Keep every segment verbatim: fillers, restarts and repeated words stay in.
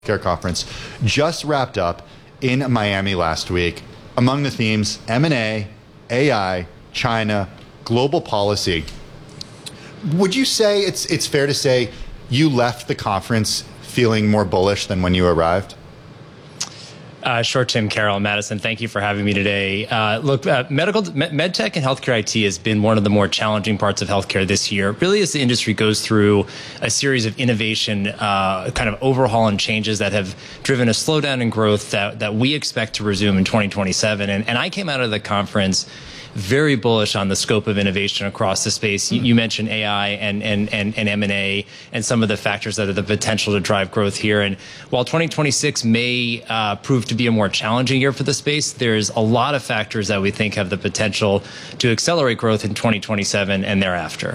Care Conference just wrapped up in Miami last week. Among the themes, M and A, A I, China, global policy. Would you say it's it's fair to say you left the conference feeling more bullish than when you arrived? Uh, sure, Tim, Carol, Madison, thank you for having me today. Uh, look, uh, medical, med- medtech and healthcare I T has been one of the more challenging parts of healthcare this year, really as the industry goes through a series of innovation, uh, kind of overhaul and changes that have driven a slowdown in growth that, that we expect to resume in twenty twenty-seven. And, and I came out of the conference very bullish on the scope of innovation across the space. You, you mentioned A I and, and, and, and M and A and some of the factors that have the potential to drive growth here. And while twenty twenty-six may uh, prove to be a more challenging year for the space, there's a lot of factors that we think have the potential to accelerate growth in twenty twenty-seven and thereafter.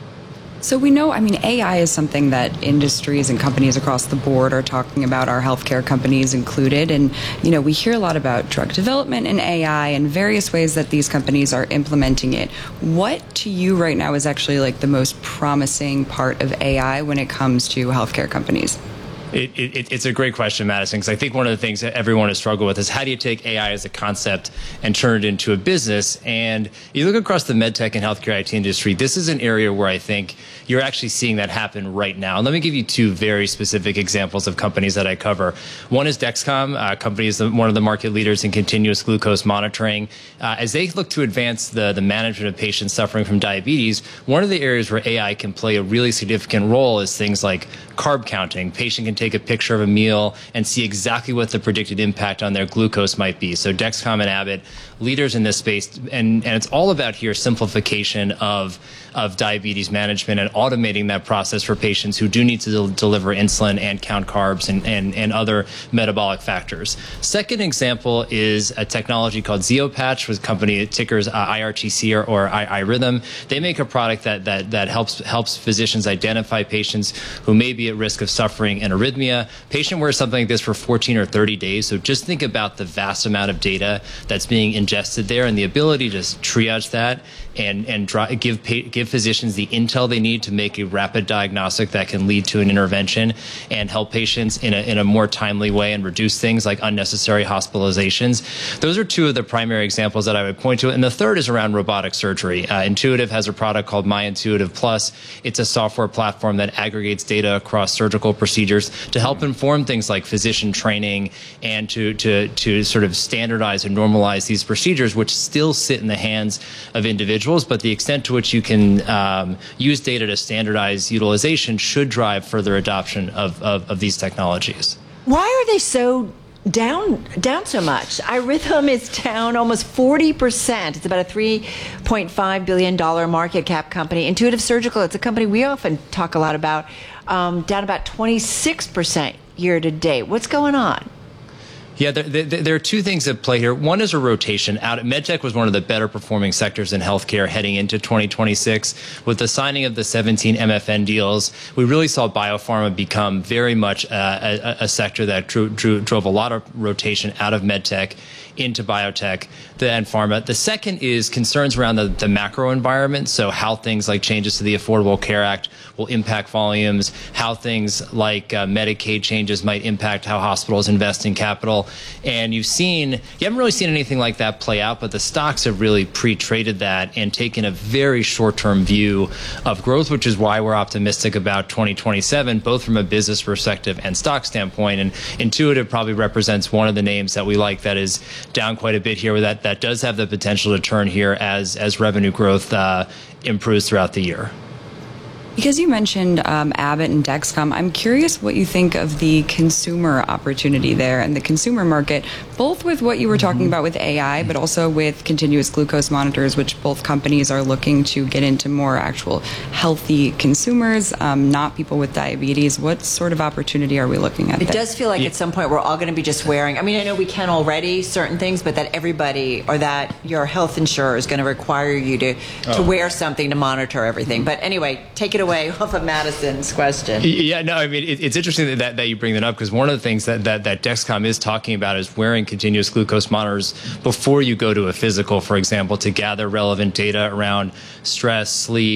So we know, I mean, A I is something that industries and companies across the board are talking about, our healthcare companies included. And, you know, we hear a lot about drug development and A I and various ways that these companies are implementing it. What to you right now is actually like the most promising part of A I when it comes to healthcare companies? It, it, it's a great question, Madison, because I think one of the things that everyone has struggled with is how do you take A I as a concept and turn it into a business? And you look across the medtech and healthcare I T industry, this is an area where I think you're actually seeing that happen right now. And let me give you two very specific examples of companies that I cover. One is Dexcom, a company is one of the market leaders in continuous glucose monitoring. Uh, as they look to advance the, the management of patients suffering from diabetes, one of the areas where A I can play a really significant role is things like carb counting. Patient can take a picture of a meal and see exactly what the predicted impact on their glucose might be. So Dexcom and Abbott, leaders in this space, and, and it's all about here simplification of, of diabetes management and automating that process for patients who do need to del- deliver insulin and count carbs and, and, and other metabolic factors. Second example is a technology called Zeopatch, with company tickers uh, I R T C or, or I- iRhythm. They make a product that, that, that helps, helps physicians identify patients who may be at risk of suffering an arrhythmia. Patient wears something like this for fourteen or thirty days. So just think about the vast amount of data that's being ingested there and the ability to triage that and, and dry, give, give physicians the intel they need to make a rapid diagnostic that can lead to an intervention and help patients in a, in a more timely way and reduce things like unnecessary hospitalizations. Those are two of the primary examples that I would point to. And the third is around robotic surgery. Uh, Intuitive has a product called MyIntuitive Plus. It's a software platform that aggregates data across surgical procedures to help inform things like physician training and to, to, to sort of standardize and normalize these procedures, which still sit in the hands of individuals. But the extent to which you can um, use data to standardize utilization should drive further adoption of, of, of these technologies. Why are they so down down so much? iRhythm is down almost forty percent. It's about a three point five billion dollars market cap company. Intuitive Surgical, it's a company we often talk a lot about, um, down about twenty-six percent year to date. What's going on? Yeah, there, there, there are two things at play here. One is a rotation out. MedTech was one of the better performing sectors in healthcare heading into twenty twenty-six. With the signing of the seventeen M F N deals, we really saw biopharma become very much uh, a, a sector that drew, drew, drove a lot of rotation out of MedTech into biotech and pharma. The second is concerns around the, the macro environment, so how things like changes to the Affordable Care Act will impact volumes, how things like uh, Medicaid changes might impact how hospitals invest in capital. And you've seen, you haven't really seen anything like that play out, but the stocks have really pre-traded that and taken a very short-term view of growth, which is why we're optimistic about twenty twenty-seven, both from a business perspective and stock standpoint. And Intuitive probably represents one of the names that we like that is down quite a bit here, that that does have the potential to turn here as as revenue growth uh, improves throughout the year. Because you mentioned um, Abbott and Dexcom, I'm curious what you think of the consumer opportunity there and the consumer market, both with what you were talking mm-hmm. about with A I, but also with continuous glucose monitors, which both companies are looking to get into more actual healthy consumers, um, not people with diabetes. What sort of opportunity are we looking at It there? does feel like yeah. at some point we're all going to be just wearing, I mean, I know we can already certain things, but that everybody or that your health insurer is going to require you to, oh. to wear something to monitor everything. But anyway, take it away off of Madison's question. Yeah, no, I mean, it, it's interesting that, that you bring that up, because one of the things that, that, that Dexcom is talking about is wearing continuous glucose monitors before you go to a physical, for example, to gather relevant data around stress, sleep,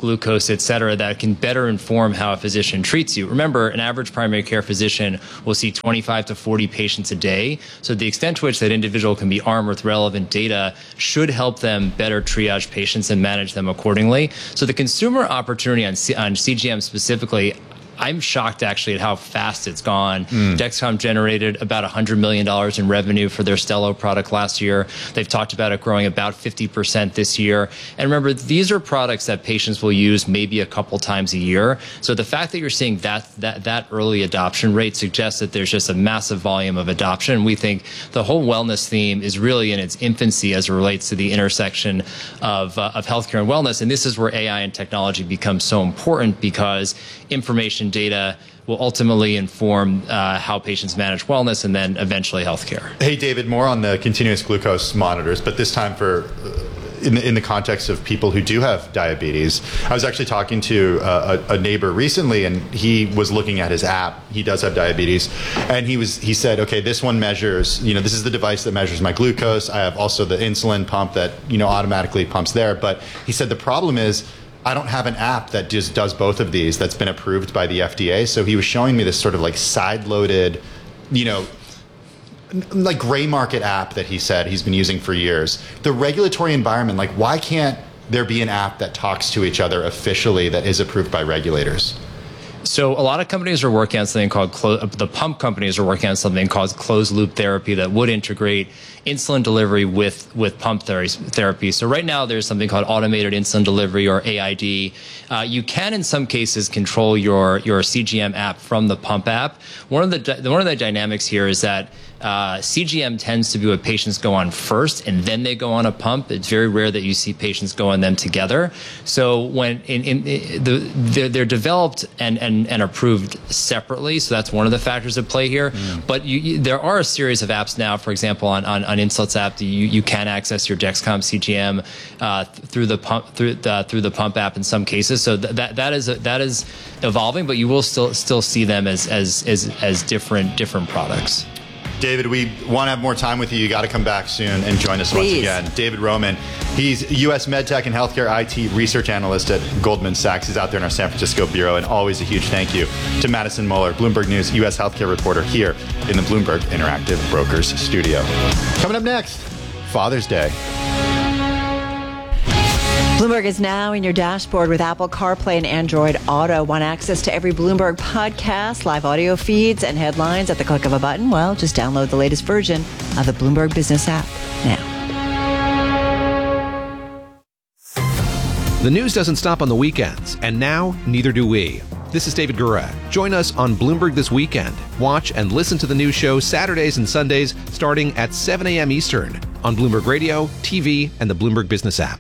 glucose, et cetera, that can better inform how a physician treats you. Remember, an average primary care physician will see twenty-five to forty patients a day. So the extent to which that individual can be armed with relevant data should help them better triage patients and manage them accordingly. So the consumer opportunity on, C- on C G M specifically, I'm shocked actually at how fast it's gone. Mm. Dexcom generated about one hundred million dollars in revenue for their Stelo product last year. They've talked about it growing about fifty percent this year. And remember, these are products that patients will use maybe a couple times a year. So the fact that you're seeing that that that early adoption rate suggests that there's just a massive volume of adoption. We think the whole wellness theme is really in its infancy as it relates to the intersection of, uh, of healthcare and wellness. And this is where A I and technology becomes so important, because information data will ultimately inform uh, how patients manage wellness and then eventually healthcare. Hey, David, more on the continuous glucose monitors, but this time for uh, in the, in the context of people who do have diabetes. I was actually talking to uh, a, a neighbor recently, and he was looking at his app. He does have diabetes, and he was he said, okay, this one measures, you know, this is the device that measures my glucose. I have also the insulin pump that, you know, automatically pumps there. But he said the problem is, I don't have an app that just does both of these that's been approved by the F D A. So he was showing me this sort of like side-loaded, you know, like gray market app that he said he's been using for years. The regulatory environment, like why can't there be an app that talks to each other officially that is approved by regulators? So a lot of companies are working on something called, clo- the pump companies are working on something called closed loop therapy that would integrate insulin delivery with, with pump ther- therapy. So right now there's something called automated insulin delivery, or A I D. Uh, you can in some cases control your, your C G M app from the pump app. One of the, one of the dynamics here is that Uh, C G M tends to be what patients go on first, and then they go on a pump. It's very rare that you see patients go on them together. So when in, in, in the, they're, they're developed and, and, and approved separately, so that's one of the factors at play here. Mm. But you, you, there are a series of apps now. For example, on on, on Insulet's app, you, you can access your Dexcom C G M uh, through the pump through the, through the pump app in some cases. So th- that that is a, that is evolving, but you will still still see them as as as, as different different products. David, we want to have more time with you. You got to come back soon and join us Please. once again. David Roman, he's U S MedTech and Healthcare I T Research Analyst at Goldman Sachs. He's out there in our San Francisco bureau. And always a huge thank you to Madison Muller, Bloomberg News U S Healthcare reporter here in the Bloomberg Interactive Brokers studio. Coming up next, Father's Day. Bloomberg is now in your dashboard with Apple CarPlay and Android Auto. Want access to every Bloomberg podcast, live audio feeds, and headlines at the click of a button? Well, just download the latest version of the Bloomberg Business app now. The news doesn't stop on the weekends, and now neither do we. This is David Gura. Join us on Bloomberg This Weekend. Watch and listen to the news show Saturdays and Sundays starting at seven a.m. Eastern on Bloomberg Radio, T V, and the Bloomberg Business app.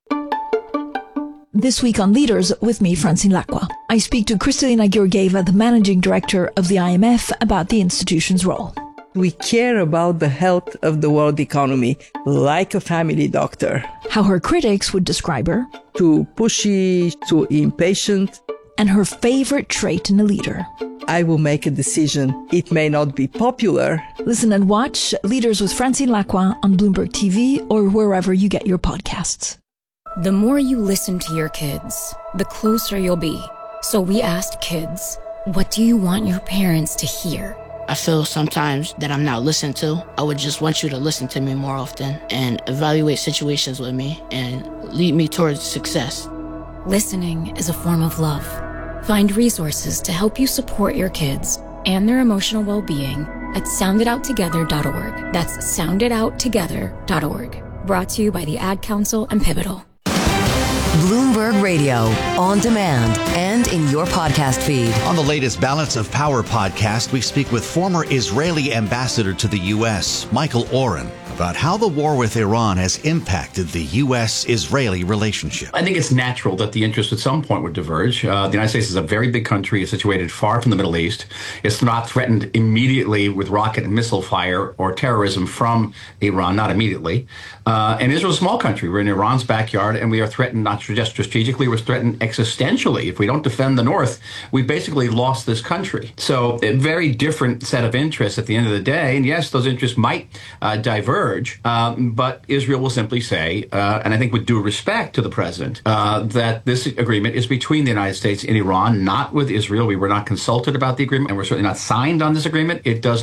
This week on Leaders, with me, Francine Lacqua. I speak to Kristalina Georgieva, the managing director of the I M F, about the institution's role. We care about the health of the world economy, like a family doctor. How her critics would describe her. Too pushy, too impatient. And her favorite trait in a leader. I will make a decision. It may not be popular. Listen and watch Leaders with Francine Lacqua on Bloomberg T V or wherever you get your podcasts. The more you listen to your kids, the closer you'll be. So we asked kids, what do you want your parents to hear? I feel sometimes that I'm not listened to. I would just want you to listen to me more often and evaluate situations with me and lead me towards success. Listening is a form of love. Find resources to help you support your kids and their emotional well-being at sound it out together dot org. That's sound it out together dot org. Brought to you by the Ad Council and Pivotal. Bloomberg Radio, on demand and in your podcast feed. On the latest Balance of Power podcast, we speak with former Israeli ambassador to the U S, Michael Oren, about how the war with Iran has impacted the U S Israeli relationship. I think it's natural that the interests at some point would diverge. Uh, the United States is a very big country. It's situated far from the Middle East. It's not threatened immediately with rocket and missile fire or terrorism from Iran, not immediately. Uh, and Israel's a small country. We're in Iran's backyard, and we are threatened not just strategically, we're threatened existentially. If we don't defend the North, we've basically lost this country. So a very different set of interests at the end of the day. And yes, those interests might uh, diverge. diverge. Um, but Israel will simply say, uh, and I think with due respect to the president, uh, that this agreement is between the United States and Iran, not with Israel. We were not consulted about the agreement, and we're certainly not signed on this agreement. It does